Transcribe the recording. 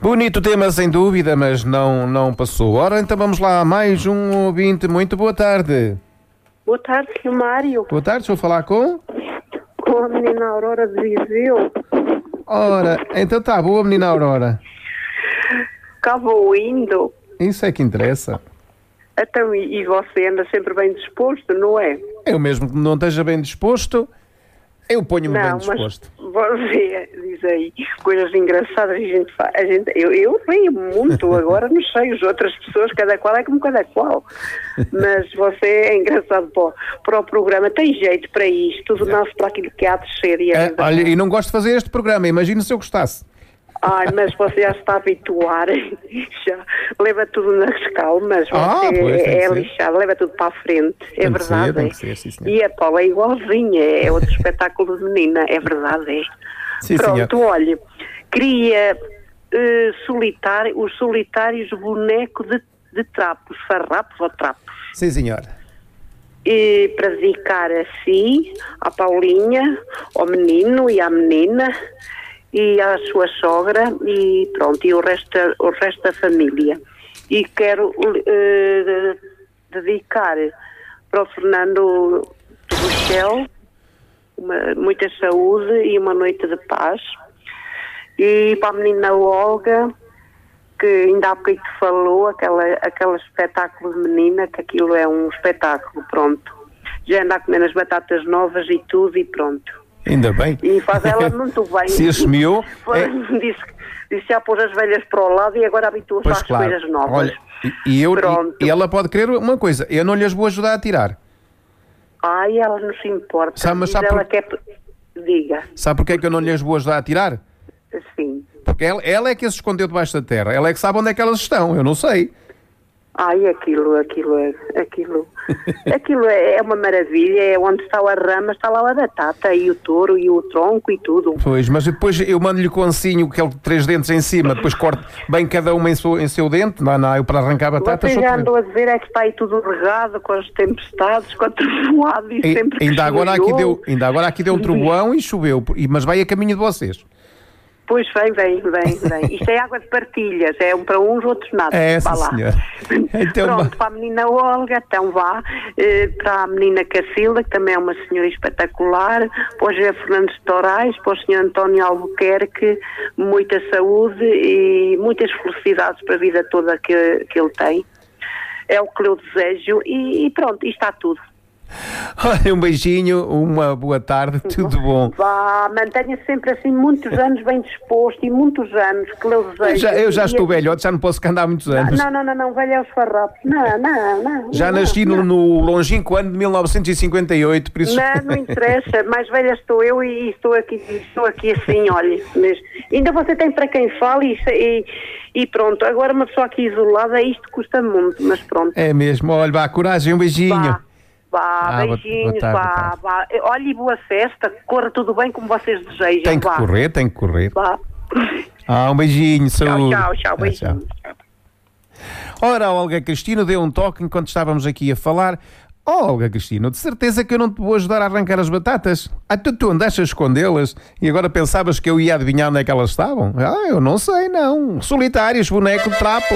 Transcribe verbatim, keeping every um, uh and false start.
Bonito tema, sem dúvida, mas não, não passou. Ora, então vamos lá, mais um ouvinte. Muito boa tarde. Boa tarde, senhor Mário. Boa tarde, estou a falar com... Com a menina Aurora de Viseu. Ora, então tá, boa menina Aurora. Cá vou indo. Isso é que interessa. Então, e, e você anda sempre bem disposto, não é? Eu mesmo que não esteja bem disposto, eu ponho-me bem disposto. Mas você diz aí coisas engraçadas a gente faz. A gente, eu, eu rio muito agora, não sei, as outras pessoas, cada qual é como cada qual. Mas você é engraçado para o, para o programa, tem jeito para isto, tudo nasce para aquilo que há de ser. E é, olha, e não gosto de fazer este programa, imagina se eu gostasse. Ai, mas você já está a habituar, já leva tudo nas calmas, você ah, pois, é, é lixado, leva tudo para a frente, é tem verdade. Que ser, tem que ser, sim, senhor. E a Paula é igualzinha, é outro espetáculo de menina, é verdade, é. Sim, Pronto, senhor. olha, queria uh, solitar, os solitários bonecos de, de trapos, farrapos ou trapos. Sim, senhora. E para dedicar a si, à Paulinha, ao menino e à menina, e à sua sogra e pronto, e o resto, o resto da família. E quero uh, dedicar para o Fernando Buchel uma, muita saúde e uma noite de paz. E para a menina Olga, que ainda há pouco falou, aquela, aquele espetáculo de menina, que aquilo é um espetáculo, pronto. Já anda a comer as batatas novas e tudo e pronto. Ainda bem. E faz ela muito bem. Se assumiu. Foi, é... disse, disse já pôs as velhas para o lado e agora habitua-se às claro. coisas novas. Olha, e, eu, e, e ela pode querer uma coisa, eu não lhe as vou ajudar a tirar. Ai, ela não se importa. Sabe, mas sabe ela por... quer... Diga. Sabe porquê que eu não lhe as vou ajudar a tirar? Sim. Porque ela, ela é que as escondeu debaixo da terra. Ela é que sabe onde é que elas estão, eu não sei. Ai, aquilo, aquilo, aquilo, aquilo é, é uma maravilha, é onde está a rama, está lá a batata e o touro e o tronco e tudo. Pois, mas depois eu mando-lhe com ancinho, aquele três dentes em cima, depois corto bem cada uma em seu, em seu dente, não, não, eu para arrancar a batata... Você já andou a dizer é que está aí tudo regado com as tempestades, com a trovoada e, e sempre ainda agora, aqui deu, ainda agora aqui deu um trovão e choveu, mas vai a caminho de vocês. Pois vem, vem, vem, vem. Isto é água de partilhas, é um para uns, outros nada. É, vá sim, lá. senhora. Então, pronto, para a menina Olga, então vá. Eh, para a menina Cacilda, que também é uma senhora espetacular. Para o José Fernandes de Torais, para o senhor António Albuquerque, muita saúde e muitas felicidades para a vida toda que, que ele tem. É o que eu desejo e, e pronto, e está tudo. Olha, um beijinho, uma boa tarde, tudo bom. Vá, mantenha sempre assim muitos anos bem disposto e muitos anos que eu desejo. Eu já, eu já estou e... velhote, já não posso andar muitos anos. Não, não, não, não, velho é os farrapos. Não, não, não. Já não, nasci não. no, no longínquo ano de mil novecentos e cinquenta e oito, por isso... Não, não interessa, mais velha estou eu e estou aqui, estou aqui assim, olha. Mas ainda você tem para quem fala e, e, e pronto, agora uma pessoa aqui isolada, isto custa muito, mas pronto. É mesmo, olha, vá, coragem, um beijinho. Vá. Vá, ah, beijinhos, boa tarde, vá, vá. Olha, e boa festa, corra tudo bem como vocês desejam. Tem que vá. correr, tem que correr. Vá. Ah, um beijinho, saúde. Tchau, tchau, tchau, beijinhos. Ah, tchau. Ora, a Olga Cristina deu um toque enquanto estávamos aqui a falar. Oh, Olga Cristina, de certeza que eu não te vou ajudar a arrancar as batatas. Ah, tu, tu andaste a escondê-las e agora pensavas que eu ia adivinhar onde é que elas estavam? Ah, eu não sei, não. Solitários, boneco de trapo.